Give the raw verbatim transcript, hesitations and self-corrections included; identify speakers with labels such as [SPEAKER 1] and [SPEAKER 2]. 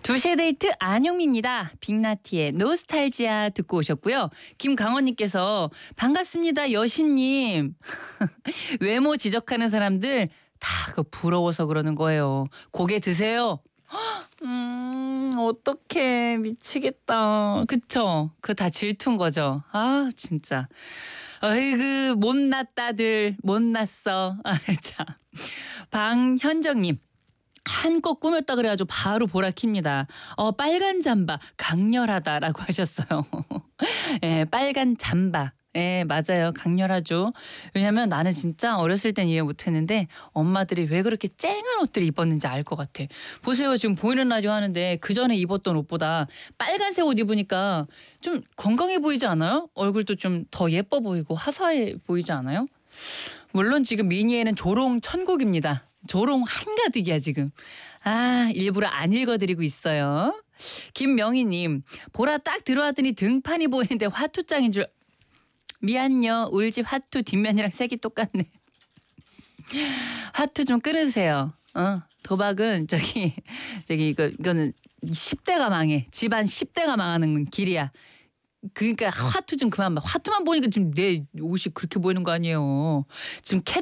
[SPEAKER 1] 두시의 데이트 안영미입니다. 빅나티의 노스탈지아 듣고 오셨고요. 김강원님께서 반갑습니다 여신님. 외모 지적하는 사람들 다 그 부러워서 그러는 거예요. 고개 드세요. 음 어떡해 미치겠다. 그쵸? 그 다 질투인 거죠. 아 진짜. 어이구 못났다들 못났어. 아 참. 방현정님. 한껏 꾸몄다 그래가지고 바로 보라 킵니다. 어 빨간 잠바 강렬하다라고 하셨어요. 예, 빨간 잠바. 예, 맞아요. 강렬하죠. 왜냐면 나는 진짜 어렸을 땐 이해 못했는데 엄마들이 왜 그렇게 쨍한 옷들을 입었는지 알 것 같아. 보세요. 지금 보이는 라디오 하는데 그 전에 입었던 옷보다 빨간색 옷 입으니까 좀 건강해 보이지 않아요? 얼굴도 좀 더 예뻐 보이고 화사해 보이지 않아요? 물론 지금 미니에는 조롱 천국입니다. 조롱 한가득이야 지금. 아 일부러 안 읽어드리고 있어요. 김명희님 보라 딱 들어왔더니 등판이 보이는데 화투장인 줄. 미안요 울집 화투 뒷면이랑 색이 똑같네. 화투 좀 끊으세요. 어 도박은 저기 저기 이거 이거는 십 대가 망해. 집안 십 대가 망하는 길이야. 그러니까 화투 좀 그만 봐. 화투만 보니까 지금 내 옷이 그렇게 보이는 거 아니에요. 지금